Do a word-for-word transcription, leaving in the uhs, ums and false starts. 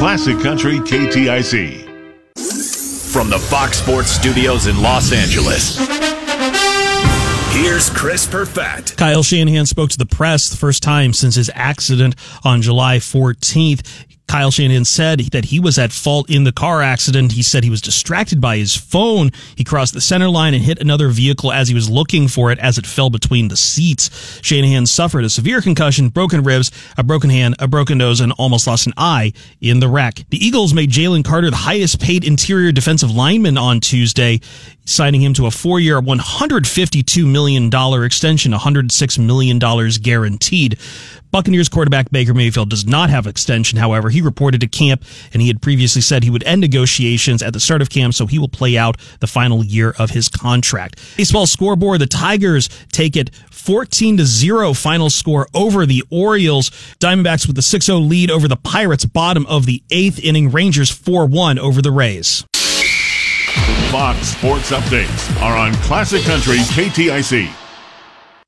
Classic Country K T I C. From the Fox Sports Studios in Los Angeles, here's Chris Perfett. Kyle Shanahan spoke to the press the first time since his accident on July fourteenth. Kyle Shanahan said that he was at fault in the car accident. He said he was distracted by his phone. He crossed the center line and hit another vehicle as he was looking for it as it fell between the seats. Shanahan suffered a severe concussion, broken ribs, a broken hand, a broken nose, and almost lost an eye in the wreck. The Eagles made Jalen Carter the highest paid interior defensive lineman on Tuesday, signing him to a four-year, one hundred fifty-two million dollars extension, one hundred six million dollars guaranteed. Buccaneers quarterback Baker Mayfield does not have extension, however. He reported to camp, and he had previously said he would end negotiations at the start of camp, so he will play out the final year of his contract. Baseball scoreboard, the Tigers take it fourteen to zero final score over the Orioles. Diamondbacks with the six oh lead over the Pirates, bottom of the eighth inning. Rangers four one over the Rays. Fox Sports Updates are on Classic Country K T I C.